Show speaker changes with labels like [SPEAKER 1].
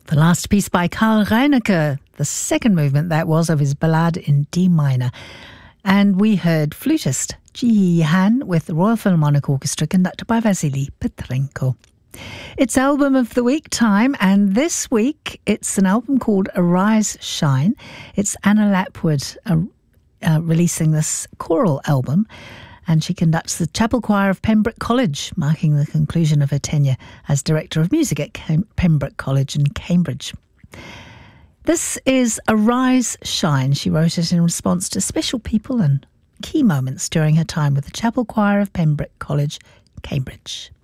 [SPEAKER 1] The last piece by Karl Reinecke, the second movement that was of his Ballade in D minor. And we heard flutist Ji Han with the Royal Philharmonic Orchestra conducted by Vasily Petrenko. It's Album of the Week time, and this week it's an album called Arise Shine. It's Anna Lapwood releasing this choral album, and she conducts the Chapel Choir of Pembroke College, marking the conclusion of her tenure as Director of Music at Pembroke College in Cambridge. This is Arise Shine. She wrote it in response to special people and key moments during her time with the Chapel Choir of Pembroke College, Cambridge.